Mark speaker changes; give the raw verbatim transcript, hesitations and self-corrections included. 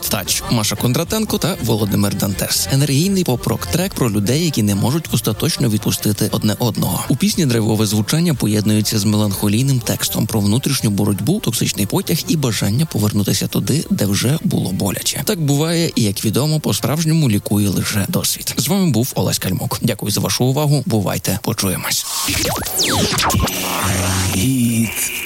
Speaker 1: Тач, Маша Кондратенко та Володимир Дантес. Енергійний поп-рок-трек про людей, які не можуть остаточно відпустити одне одного. У пісні драйвове звучання поєднується з меланхолійним текстом про внутрішню боротьбу, токсичний потяг і бажання повернутися туди, де вже було боляче. Так буває і, як відомо, по-справжньому лікує лише досвід. З вами був Олесь Кальмук. Дякую за вашу увагу. Бувайте, почуємось.
Speaker 2: Хіт.